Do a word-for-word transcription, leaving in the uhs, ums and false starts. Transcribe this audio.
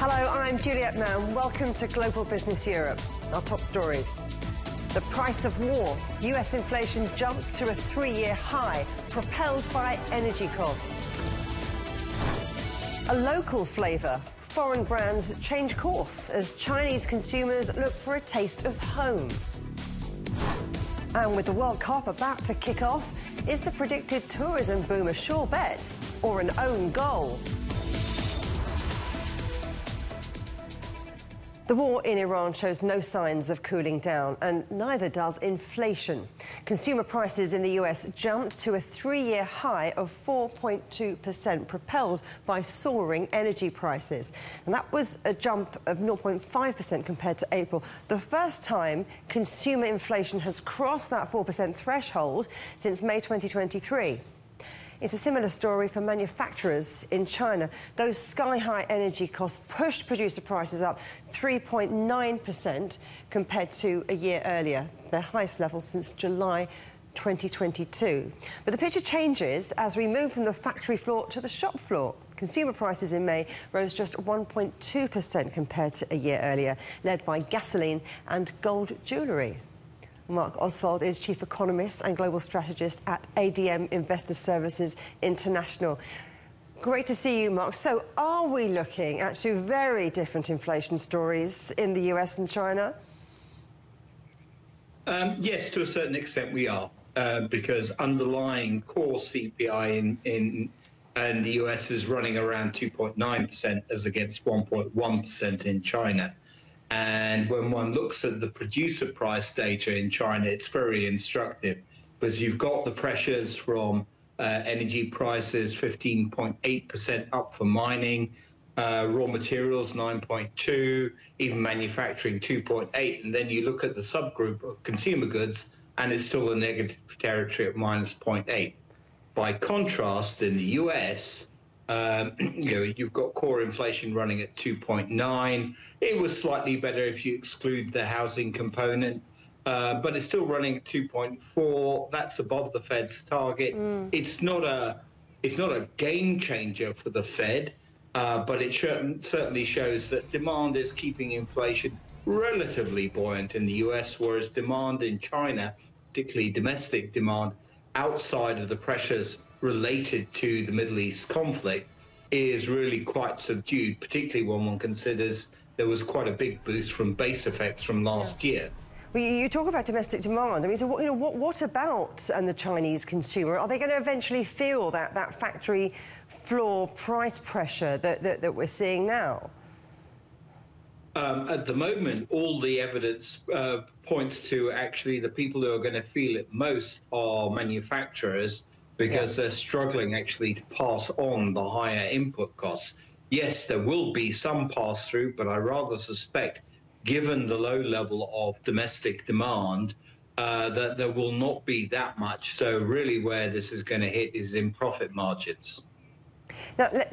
Hello, I'm Juliette Mann. Welcome to Global Business Europe. Our top stories. The price of war. U S inflation jumps to a three-year high, propelled by energy costs. A local flavour. Foreign brands change course as Chinese consumers look for a taste of home. And with the World Cup about to kick off, is the predicted tourism boom a sure bet or an own goal? The war in Iran shows no signs of cooling down, and neither does inflation. Consumer prices in the U S jumped to a three-year high of four point two percent, propelled by soaring energy prices. And that was a jump of zero point five percent compared to April, the first time consumer inflation has crossed that four percent threshold since May twenty twenty-three. It's a similar story for manufacturers in China. Those sky-high energy costs pushed producer prices up three point nine percent compared to a year earlier, their highest level since July twenty twenty-two. But the picture changes as we move from the factory floor to the shop floor. Consumer prices in May rose just one point two percent compared to a year earlier, led by gasoline and gold jewellery. Mark Oswald is Chief Economist and Global Strategist at A D M Investor Services International. Great to see you, Mark. So are we looking at two very different inflation stories in the U S and China? Um, yes, to a certain extent we are, uh, because underlying core C P I in, in, in the U S is running around two point nine percent as against one point one percent in China. And when one looks at the producer price data in China, it's very instructive because you've got the pressures from uh, energy prices, fifteen point eight percent up for mining, uh, raw materials, nine point two, even manufacturing, two point eight. And then you look at the subgroup of consumer goods, and it's still a negative territory at minus zero point eight. By contrast, in the U S, Um, you know, you've got core inflation running at two point nine. It was slightly better if you exclude the housing component, uh, but it's still running at two point four. That's above the Fed's target. Mm. It's not a, it's not a game changer for the Fed, uh, but it certainly shows that demand is keeping inflation relatively buoyant in the U S, whereas demand in China, particularly domestic demand, outside of the pressures related to the Middle East conflict, is really quite subdued, particularly when one considers there was quite a big boost from base effects from last yeah. year. Well, you talk about domestic demand. I mean, so what, you know, what, what about and the Chinese consumer? Are they going to eventually feel that, that factory floor price pressure that, that, that we're seeing now? Um, at the moment, all the evidence uh, points to actually the people who are going to feel it most are manufacturers, because yeah. they're struggling actually to pass on the higher input costs. Yes, there will be some pass-through, but I rather suspect, given the low level of domestic demand, uh, that there will not be that much. So really where this is going to hit is in profit margins. Now,